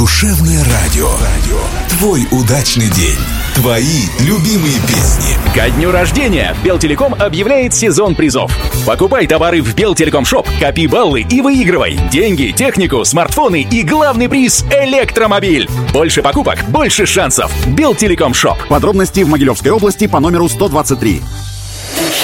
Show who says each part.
Speaker 1: Душевное радио. Твой удачный день. Твои любимые песни.
Speaker 2: Ко дню рождения Белтелеком объявляет сезон призов. Покупай товары в Белтелеком Шоп, копи баллы и выигрывай деньги, технику, смартфоны и главный приз — электромобиль. Больше покупок, больше шансов. Белтелеком Шоп.
Speaker 3: Подробности в Могилевской области по номеру 123.